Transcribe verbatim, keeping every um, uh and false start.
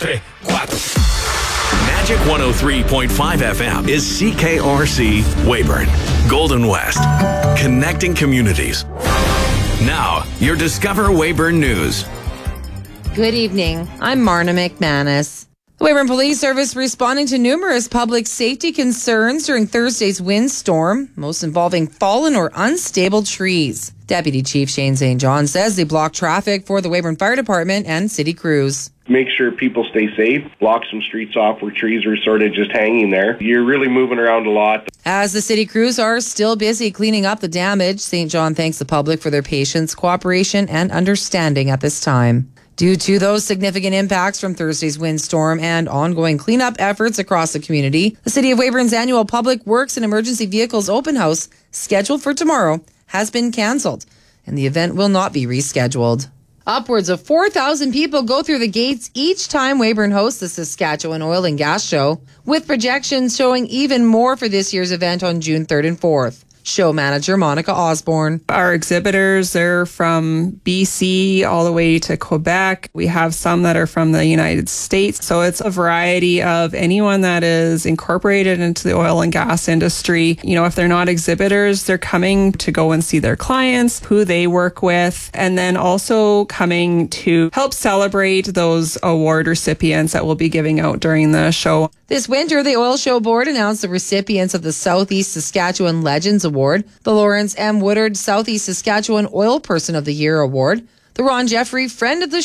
tres, cuatro. Magic one oh three point five F M is C K R C Weyburn, Golden West, connecting communities. Now, your Discover Weyburn News. Good evening. I'm Marna McManus. The Weyburn Police Service responding to numerous public safety concerns during Thursday's windstorm, most involving fallen or unstable trees. Deputy Chief Shane Saint John says they block traffic for the Weyburn Fire Department and city crews. Make sure people stay safe, block some streets off where trees are sort of just hanging there. You're really moving around a lot. As the city crews are still busy cleaning up the damage, Saint John thanks the public for their patience, cooperation, and understanding at this time. Due to those significant impacts from Thursday's windstorm and ongoing cleanup efforts across the community, the City of Weyburn's annual Public Works and Emergency Vehicles Open House, scheduled for tomorrow, has been cancelled, and the event will not be rescheduled. Upwards of four thousand people go through the gates each time Weyburn hosts the Saskatchewan Oil and Gas Show, with projections showing even more for this year's event on June third and fourth. Show manager Monica Osborne. Our exhibitors, they're from B C all the way to Quebec. We have some that are from the United States. So it's a variety of anyone that is incorporated into the oil and gas industry. You know, if they're not exhibitors, they're coming to go and see their clients, who they work with, and then also coming to help celebrate those award recipients that we'll be giving out during the show. This winter, the Oil Show Board announced the recipients of the Southeast Saskatchewan Legends Award, the Lawrence M. Woodard Southeast Saskatchewan Oil Person of the Year Award, the Ron Jeffrey Friend of the